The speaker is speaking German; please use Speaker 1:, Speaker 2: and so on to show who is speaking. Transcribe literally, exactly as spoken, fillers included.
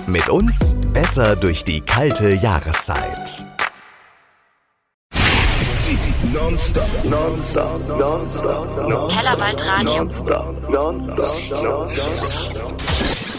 Speaker 1: Mit uns besser durch die kalte Jahreszeit.
Speaker 2: Non-stop, non-stop, non-stop, non-stop.
Speaker 3: Kellerwald Radio.
Speaker 2: Non-stop, non-stop, non-stop.